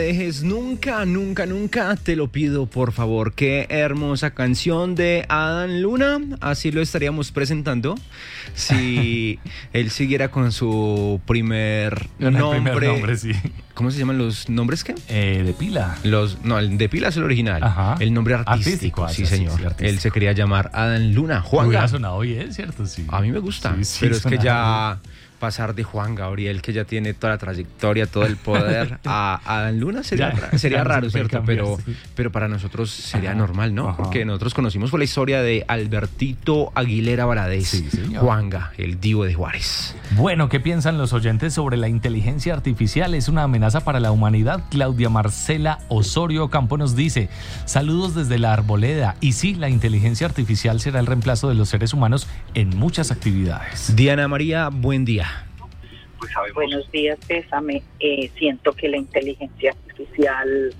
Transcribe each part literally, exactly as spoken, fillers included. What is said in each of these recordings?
Dejes nunca, nunca, nunca, te lo pido por favor. Qué hermosa canción de Adán Luna. Así lo estaríamos presentando si él siguiera con su primer Con nombre. el primer nombre, sí. ¿Cómo se llaman los nombres qué? Eh, de pila. Los, no, el de pila es el original. Ajá. El nombre artístico, Artístico, sí, sí, señor. sí, artístico. Él se quería llamar Adán Luna. Hubiera Juanga. sonado bien, ¿cierto? Sí. A mí me gusta, Sí, sí, pero es que suena ya pasar de Juan Gabriel, que ya tiene toda la trayectoria, todo el poder, a Adán Luna sería, Ya, sería ya no raro, se puede ¿cierto? cambiar, Pero, sí. pero para nosotros sería Ajá, normal, ¿no? ajá. Porque nosotros conocimos fue la historia de Albertito Aguilera Valadez, Sí, señor. Juanga, el divo de Juárez. Bueno, ¿qué piensan los oyentes sobre la inteligencia artificial? ¿Es una amenaza para la humanidad? Claudia Marcela Osorio Campo nos dice, saludos desde la Arboleda. Y sí, la inteligencia artificial será el reemplazo de los seres humanos en muchas actividades. Diana María, buen día. Buenos días, Pésame. Eh, siento que la inteligencia artificial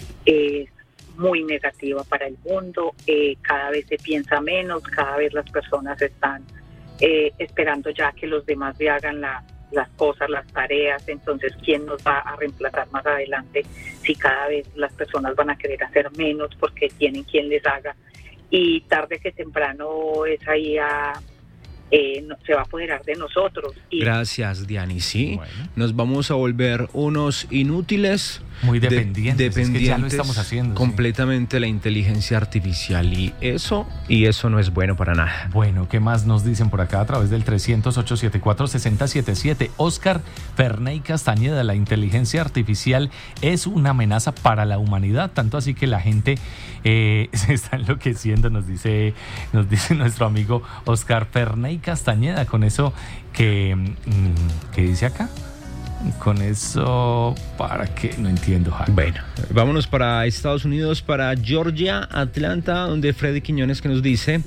es muy negativa para el mundo. Eh, cada vez se piensa menos, cada vez las personas están eh, esperando ya que los demás le hagan la, las cosas, las tareas. Entonces, ¿quién nos va a reemplazar más adelante si cada vez las personas van a querer hacer menos porque tienen quien les haga? Y tarde que temprano es ahí a... Eh, no, se va a apoderar de nosotros. Y Gracias, Diani. Sí, Bueno. nos vamos a volver unos inútiles. Muy de- dependientes, es que dependientes ya lo estamos haciendo, sí. completamente de la inteligencia artificial. Y eso, y eso no es bueno para nada. Bueno, ¿qué más nos dicen por acá a través del trescientos, ochocientos setenta y cuatro, sesenta setenta y siete? Oscar Ferney Castañeda, la inteligencia artificial es una amenaza para la humanidad, tanto así que la gente eh, se está enloqueciendo, nos dice, nos dice nuestro amigo Oscar Ferney Castañeda, con eso que, mm, ¿qué dice acá? Con eso, ¿para qué? No entiendo, Jaco. Bueno, vámonos para Estados Unidos, para Georgia, Atlanta, donde Freddy Quiñones que nos dice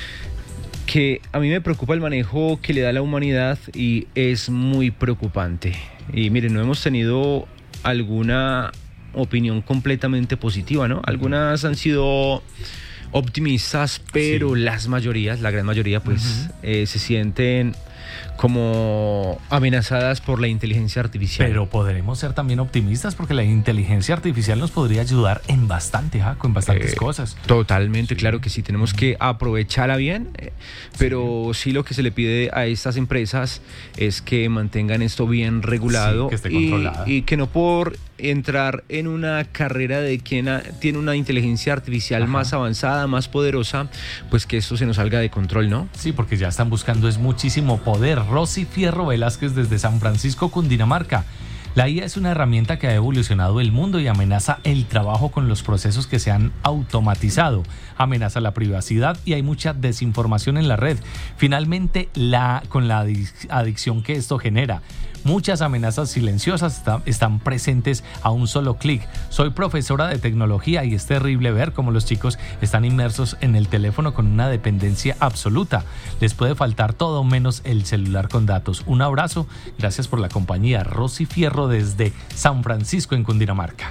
que a mí me preocupa el manejo que le da la humanidad y es muy preocupante. Y miren, no hemos tenido alguna opinión completamente positiva, ¿no? Algunas han sido optimistas, pero Sí. las mayorías, la gran mayoría, pues Ujú. eh, se sienten como amenazadas por la inteligencia artificial. Pero podremos ser también optimistas porque la inteligencia artificial nos podría ayudar en bastante, Jaco, en bastantes Eh, cosas. Totalmente, Sí. claro que sí, tenemos que aprovecharla bien, eh, pero sí. lo que se le pide a estas empresas es que mantengan esto bien regulado Sí, que esté y, controlada. y que no por entrar en una carrera de quien ha- tiene una inteligencia artificial Ajá. más avanzada, más poderosa, pues que esto se nos salga de control, ¿no? Sí, porque ya están buscando es muchísimo poder. Rosy Fierro Velázquez desde San Francisco, Cundinamarca. La I A es una herramienta que ha evolucionado el mundo y amenaza el trabajo con los procesos que se han automatizado. Amenaza la privacidad y hay mucha desinformación en la red. Finalmente, la, con la adic- adicción que esto genera. Muchas amenazas silenciosas está- están presentes a un solo clic. Soy profesora de tecnología y es terrible ver cómo los chicos están inmersos en el teléfono con una dependencia absoluta. Les puede faltar todo menos el celular con datos. Un abrazo, gracias por la compañía. Rosy Fierro desde San Francisco en Cundinamarca.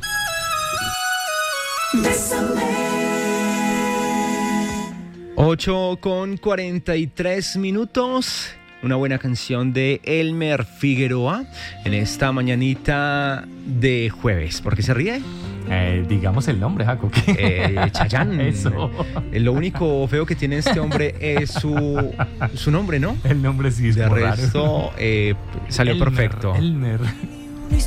ocho con cuarenta y tres minutos. Una buena canción de Elmer Figueroa en esta mañanita de jueves. ¿Por qué se ríe? Eh, digamos el nombre, Jaco. ¿qué? Eh, Chayán. Eso. Eh, Lo único feo que tiene este hombre es su, su nombre, ¿no? El nombre sí es De muy raro. resto, eh, salió Elmer, perfecto. Elmer.